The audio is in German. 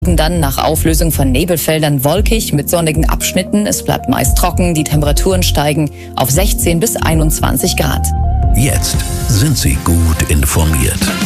Dann nach Auflösung von Nebelfeldern wolkig mit sonnigen Abschnitten. Es bleibt meist trocken, die Temperaturen steigen auf 16 bis 21 Grad. Jetzt sind Sie gut informiert.